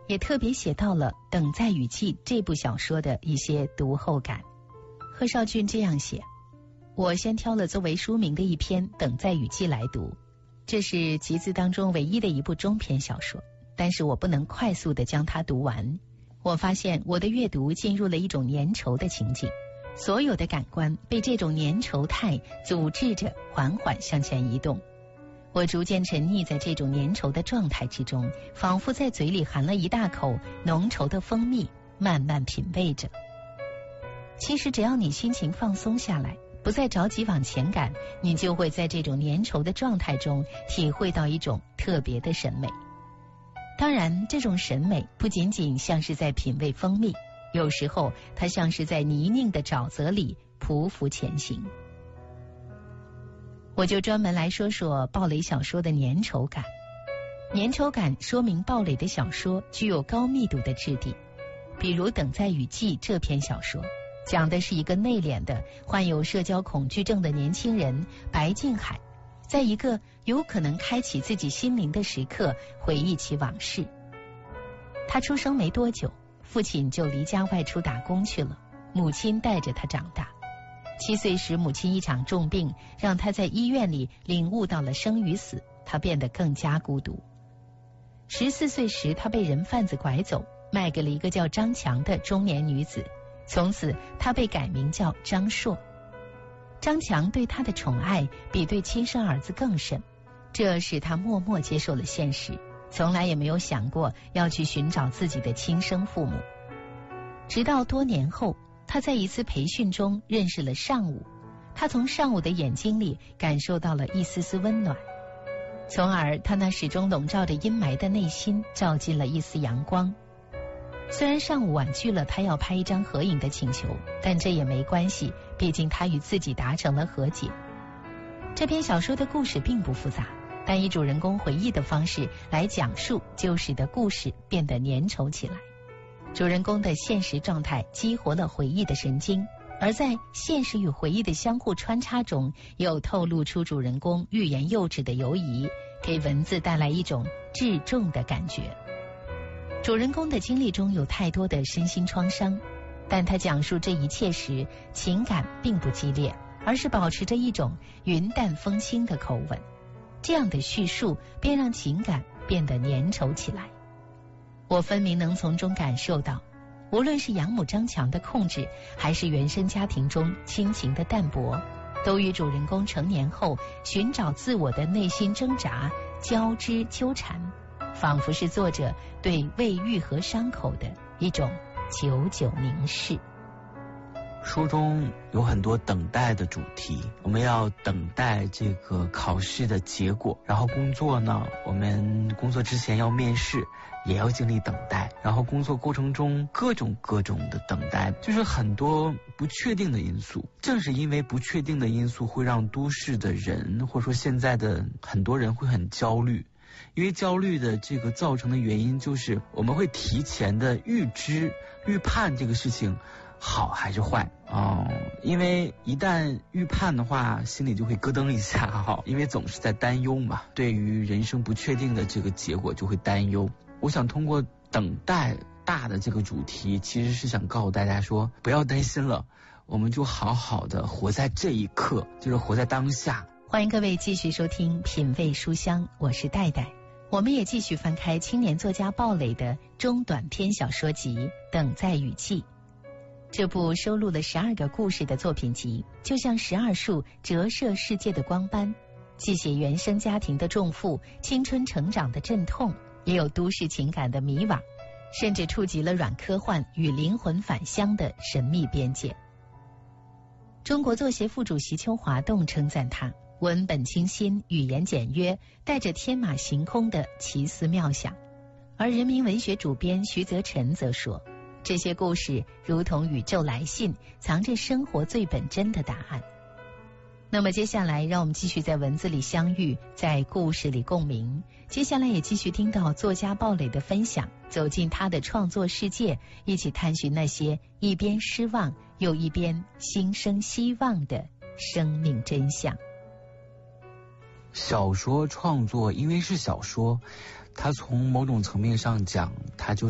也特别写到了《等待雨季》这部小说的一些读后感。贺绍俊这样写：我先挑了作为书名的一篇《等待雨季》来读，这是集子当中唯一的一部中篇小说，但是我不能快速地将它读完。我发现我的阅读进入了一种粘稠的情境，所有的感官被这种粘稠态组织着缓缓向前移动。我逐渐沉溺在这种粘稠的状态之中，仿佛在嘴里含了一大口浓稠的蜂蜜，慢慢品味着。其实只要你心情放松下来，不再着急往前赶，你就会在这种粘稠的状态中体会到一种特别的审美。当然，这种审美不仅仅像是在品味蜂蜜，有时候它像是在泥泞的沼泽里匍匐前行。我就专门来说说鲍蕾小说的粘稠感。粘稠感说明鲍蕾的小说具有高密度的质地。比如《等待雨季》这篇小说，讲的是一个内敛的患有社交恐惧症的年轻人白敬海，在一个有可能开启自己心灵的时刻回忆起往事。他出生没多久，父亲就离家外出打工去了，母亲带着他长大。7岁时，母亲一场重病，让他在医院里领悟到了生与死，他变得更加孤独。14岁时，他被人贩子拐走，卖给了一个叫张强的中年女子，从此他被改名叫张硕。张强对他的宠爱比对亲生儿子更甚，这使他默默接受了现实，从来也没有想过要去寻找自己的亲生父母。直到多年后，他在一次培训中认识了尚武，他从尚武的眼睛里感受到了一丝丝温暖，从而他那始终笼罩着阴霾的内心照进了一丝阳光。虽然尚武婉拒了他要拍一张合影的请求，但这也没关系，毕竟他与自己达成了和解。这篇小说的故事并不复杂，但以主人公回忆的方式来讲述，就使得故事变得粘稠起来。主人公的现实状态激活了回忆的神经，而在现实与回忆的相互穿插中，又透露出主人公欲言又止的犹疑，给文字带来一种至重的感觉。主人公的经历中有太多的身心创伤，但他讲述这一切时，情感并不激烈，而是保持着一种云淡风轻的口吻。这样的叙述便让情感变得粘稠起来。我分明能从中感受到，无论是养母张强的控制，还是原生家庭中亲情的淡薄，都与主人公成年后寻找自我的内心挣扎交织纠缠，仿佛是作者对未愈合伤口的一种久久凝视。 书中有很多等待的主题，我们要等待这个考试的结果，然后工作呢，我们工作之前要面试，也要经历等待，然后工作过程中各种的等待，就是很多不确定的因素。正是因为不确定的因素，会让都市的人，或者说现在的很多人会很焦虑。因为焦虑的这个造成的原因，就是我们会提前的预判这个事情好还是坏因为一旦预判的话，心里就会咯噔一下因为总是在担忧嘛，对于人生不确定的这个结果就会担忧。我想通过等待大的这个主题，其实是想告诉大家说，不要担心了，我们就好好的活在这一刻，就是活在当下。 欢迎各位继续收听品味书香，我是戴戴。我们也继续翻开青年作家鲍蕾的中短篇小说集《等待雨季》。这部收录了12个故事的作品集，就像12束折射世界的光斑，既写原生家庭的重负，青春成长的阵痛，也有都市情感的迷惘，甚至触及了软科幻与灵魂返乡的神秘边界。中国作协副主席邱华栋称赞他文本清新，语言简约，带着天马行空的奇思妙想。而人民文学主编徐泽臣则说，这些故事如同宇宙来信，藏着生活最本真的答案。那么接下来让我们继续在文字里相遇，在故事里共鸣。接下来也继续听到作家鲍蕾的分享，走进他的创作世界，一起探寻那些一边失望又一边心生希望的生命真相。 小说创作因为是小说，它从某种层面上讲，它就